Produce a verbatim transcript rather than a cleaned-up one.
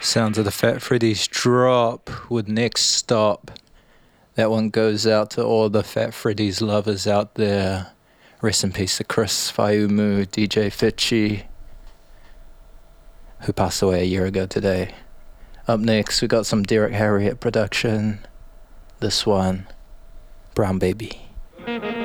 Sounds of the Fat Freddy's drop with Next Stop. That one goes out to all the Fat Freddy's lovers out there. Rest in peace to Chris Fayumu, D J Fitchy, who passed away a year ago today. Up next, we got some Derek Harriott production. This one, Brown Baby.